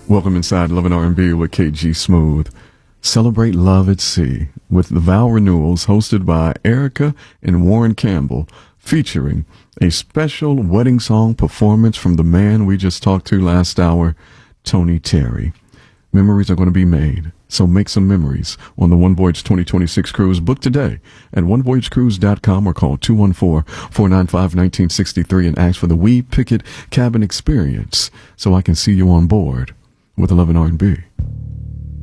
Welcome inside Love and R&B with KG Smooth. Celebrate Love at Sea with the Vow Renewals, hosted by Erica and Warren Campbell, featuring a special wedding song performance from the man we just talked to last hour, Tony Terry. Memories are going to be made, so make some memories on the One Voyage 2026 cruise. Book today at onevoyagecruise.com or call 214-495-1963 and ask for the Wee Pickett Cabin Experience so I can see you on board with Love and R&B.